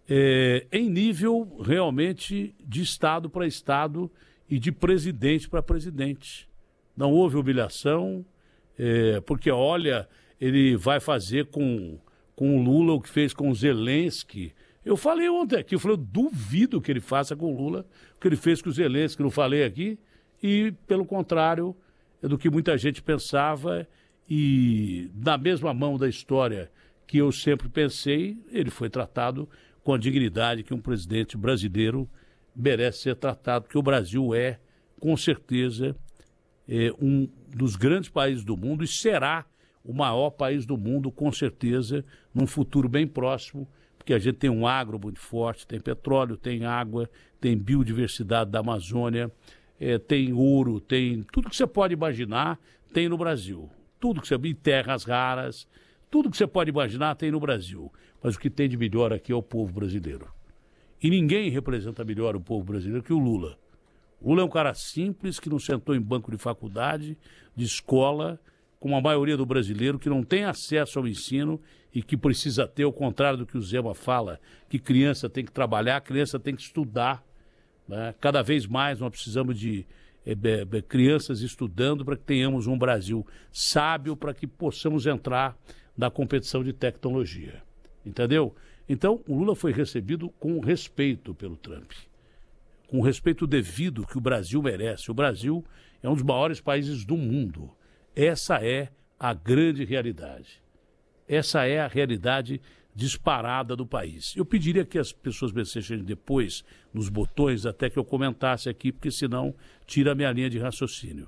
em nível realmente de Estado para Estado e de presidente para presidente. Não houve humilhação, porque, olha, ele vai fazer com o Lula o que fez com o Zelensky. Eu falei ontem aqui, eu duvido que ele faça com o Lula o que ele fez com o Zelensky, não falei aqui, e, pelo contrário, do que muita gente pensava, e na mesma mão da história que eu sempre pensei, ele foi tratado com a dignidade que um presidente brasileiro merece ser tratado, porque o Brasil é, com certeza, um dos grandes países do mundo e será o maior país do mundo, com certeza, num futuro bem próximo, porque a gente tem um agro muito forte, tem petróleo, tem água, tem biodiversidade da Amazônia, tem ouro, tem tudo que você pode imaginar tem no Brasil. Tudo que você... E terras raras, tudo que você pode imaginar tem no Brasil. Mas o que tem de melhor aqui é o povo brasileiro. E ninguém representa melhor o povo brasileiro que o Lula. O Lula é um cara simples, que não sentou em banco de faculdade, de escola, como a maioria do brasileiro, que não tem acesso ao ensino e que precisa ter, ao contrário do que o Zema fala, que criança tem que trabalhar, criança tem que estudar. Né? Cada vez mais nós precisamos de crianças estudando para que tenhamos um Brasil sábio, para que possamos entrar na competição de tecnologia. Entendeu? Então, o Lula foi recebido com respeito pelo Trump, com o respeito devido que o Brasil merece. O Brasil é um dos maiores países do mundo. Essa é a grande realidade. Essa é a realidade disparada do país. Eu pediria que as pessoas mexessem depois nos botões até que eu comentasse aqui, porque senão tira a minha linha de raciocínio.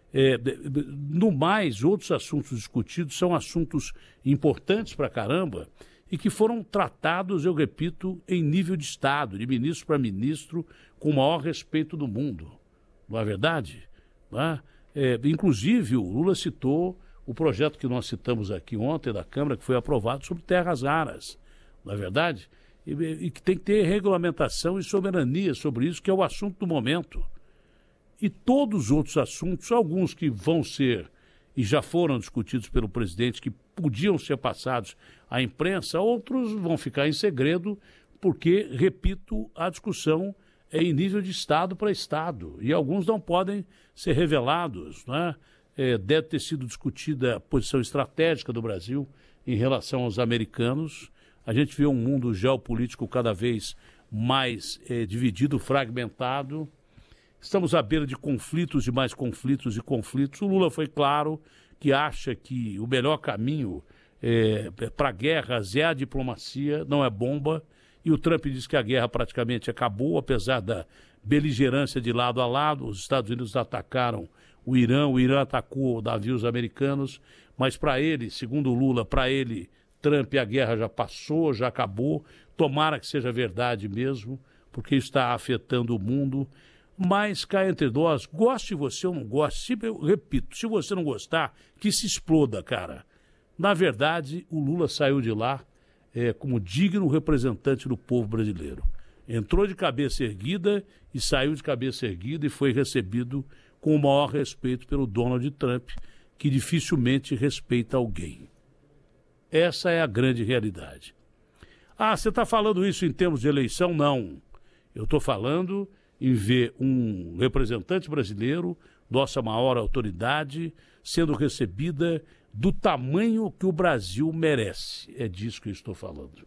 No mais, outros assuntos discutidos são assuntos importantes pra caramba e que foram tratados, eu repito, em nível de Estado, de ministro para ministro, com o maior respeito do mundo. Não é verdade? Não é? Inclusive, o Lula citou o projeto que nós citamos aqui ontem da Câmara, que foi aprovado sobre terras raras, não é verdade? E que tem que ter regulamentação e soberania sobre isso, que é o assunto do momento. E todos os outros assuntos, alguns que vão ser e já foram discutidos pelo presidente, que podiam ser passados à imprensa, outros vão ficar em segredo, porque, repito, a discussão é em nível de Estado para Estado, e alguns não podem ser revelados, né? Deve ter sido discutida a posição estratégica do Brasil em relação aos americanos. A gente vê um mundo geopolítico cada vez mais dividido, fragmentado. Estamos à beira de conflitos e mais conflitos e conflitos. O Lula foi claro que acha que o melhor caminho para guerras é a diplomacia, não é bomba. E o Trump diz que a guerra praticamente acabou, apesar da beligerância de lado a lado. Os Estados Unidos atacaram o Irã atacou navios americanos, mas para ele, segundo o Lula, para ele, Trump, a guerra já passou, já acabou. Tomara que seja verdade mesmo, porque está afetando o mundo. Mas cá entre nós, goste você ou não goste, eu repito, se você não gostar, que se exploda, cara. Na verdade, o Lula saiu de lá como digno representante do povo brasileiro. Entrou de cabeça erguida e saiu de cabeça erguida e foi recebido com o maior respeito pelo Donald Trump, que dificilmente respeita alguém. Essa é a grande realidade. Ah, você está falando isso em termos de eleição? Não. Eu estou falando em ver um representante brasileiro, nossa maior autoridade, sendo recebida do tamanho que o Brasil merece. É disso que eu estou falando.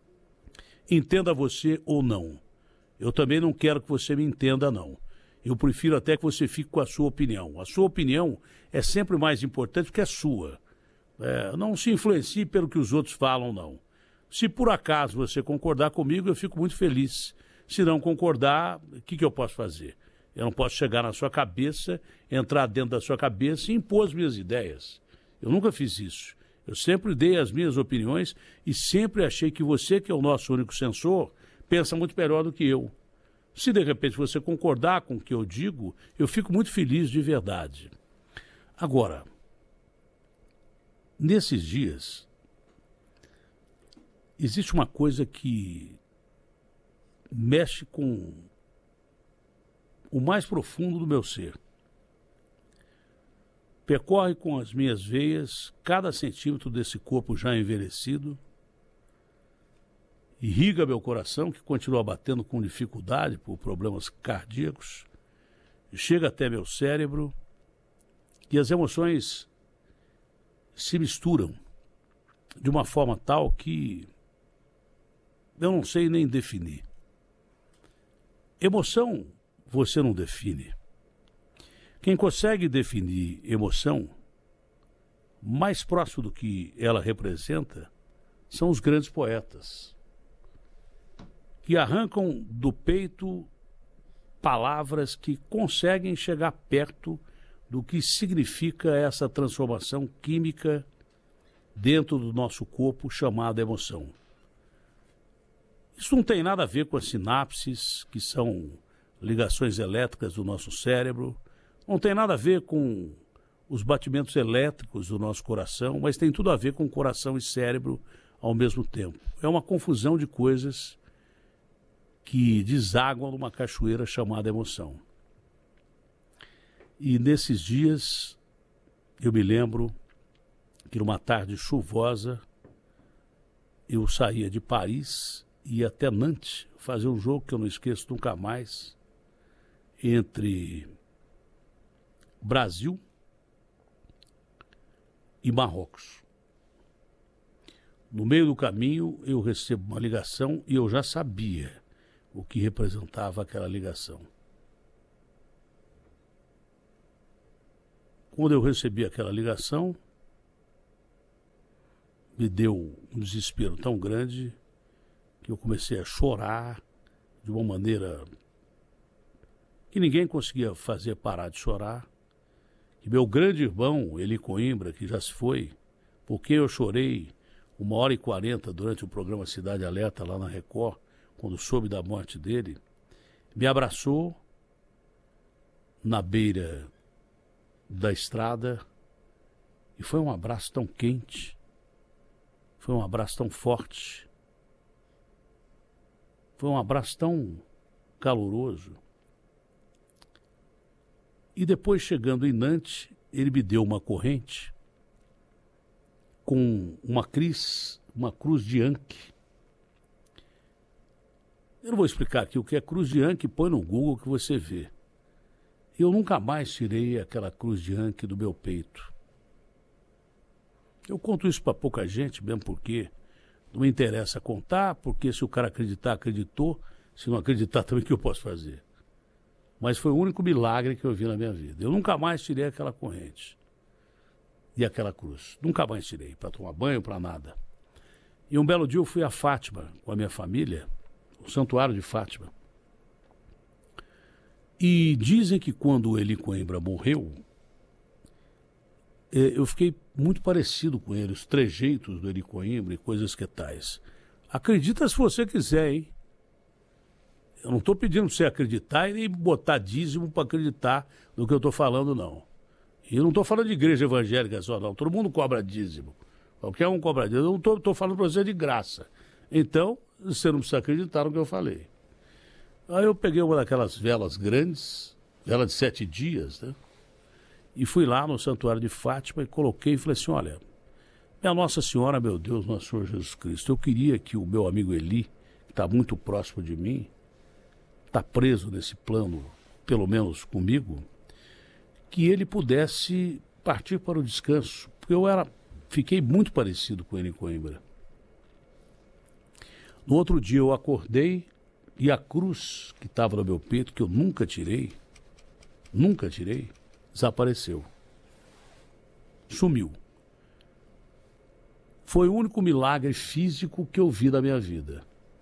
Entenda você ou não. Eu também não quero que você me entenda, não. Eu prefiro até que você fique com a sua opinião. A sua opinião é sempre mais importante que a sua. Não se influencie pelo que os outros falam, não. Se por acaso você concordar comigo, eu fico muito feliz. Se não concordar, o que eu posso fazer? Eu não posso chegar na sua cabeça, entrar dentro da sua cabeça e impor as minhas ideias. Eu nunca fiz isso. Eu sempre dei as minhas opiniões e sempre achei que você, que é o nosso único censor, pensa muito melhor do que eu. Se de repente você concordar com o que eu digo, eu fico muito feliz de verdade. Agora, nesses dias, existe uma coisa que mexe com o mais profundo do meu ser. Percorre com as minhas veias cada centímetro desse corpo já envelhecido irriga meu coração, que continua batendo com dificuldade por problemas cardíacos, chega até meu cérebro e as emoções se misturam de uma forma tal que eu não sei nem definir. Emoção você não define. Quem consegue definir emoção, mais próximo do que ela representa, são os grandes poetas, que arrancam do peito palavras que conseguem chegar perto do que significa essa transformação química dentro do nosso corpo chamada emoção. Isso não tem nada a ver com as sinapses, que são ligações elétricas do nosso cérebro, não tem nada a ver com os batimentos elétricos do nosso coração, mas tem tudo a ver com coração e cérebro ao mesmo tempo. É uma confusão de coisas que desaguam numa cachoeira chamada emoção. E nesses dias, eu me lembro que numa tarde chuvosa, eu saía de Paris e ia até Nantes fazer um jogo que eu não esqueço nunca mais, entre Brasil e Marrocos. No meio do caminho, eu recebo uma ligação e eu já sabia o que representava aquela ligação. Quando eu recebi aquela ligação, me deu um desespero tão grande que eu comecei a chorar de uma maneira que ninguém conseguia fazer parar de chorar. E meu grande irmão, Eli Coimbra, que já se foi, porque eu chorei 1h40 durante o programa Cidade Alerta lá na Record, quando soube da morte dele, me abraçou na beira da estrada e foi um abraço tão quente, foi um abraço tão forte, foi um abraço tão caloroso. E depois, chegando em Nantes, ele me deu uma corrente com uma cruz de Anki. Eu não vou explicar aqui o que é cruz de Anki, põe no Google que você vê. Eu nunca mais tirei aquela cruz de Anki do meu peito. Eu conto isso para pouca gente, mesmo porque não me interessa contar, porque se o cara acreditar, acreditou. Se não acreditar, também o que eu posso fazer? Mas foi o único milagre que eu vi na minha vida. Eu nunca mais tirei aquela corrente e aquela cruz. Nunca mais tirei, para tomar banho, para nada. E um belo dia eu fui a Fátima com a minha família, o Santuário de Fátima. E dizem que quando o Eli Coimbra morreu, eu fiquei muito parecido com ele, os trejeitos do Eli Coimbra e coisas que tais. Acredita se você quiser, hein? Eu não estou pedindo para você acreditar e nem botar dízimo para acreditar no que eu estou falando, não. E eu não estou falando de igreja evangélica só, não. Todo mundo cobra dízimo. Qualquer um cobra dízimo. Eu não estou falando para você de graça. Então, você não precisa acreditar no que eu falei. Aí eu peguei uma daquelas velas grandes, vela de 7 dias, né? E fui lá no Santuário de Fátima e coloquei e falei assim, olha, minha Nossa Senhora, meu Deus, nosso Senhor Jesus Cristo, eu queria que o meu amigo Eli, que está muito próximo de mim, está preso nesse plano, pelo menos comigo, que ele pudesse partir para o descanso. Porque fiquei muito parecido com ele, Coimbra. No outro dia eu acordei e a cruz que estava no meu peito, que eu nunca tirei, desapareceu. Sumiu. Foi o único milagre físico que eu vi na minha vida.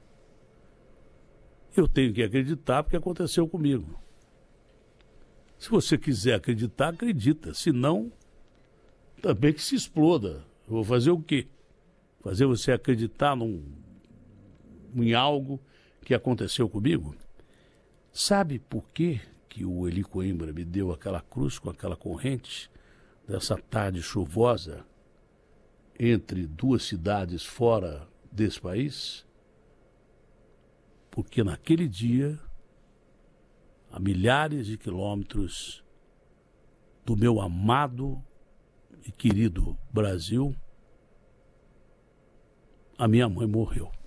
Eu tenho que acreditar porque aconteceu comigo. Se você quiser acreditar, acredita. Se não, também que se exploda. Eu vou fazer o quê? Fazer você acreditar em algo que aconteceu comigo? Sabe por que o Eli Coimbra me deu aquela cruz com aquela corrente dessa tarde chuvosa entre duas cidades fora desse país? Porque naquele dia, a milhares de quilômetros do meu amado e querido Brasil, a minha mãe morreu.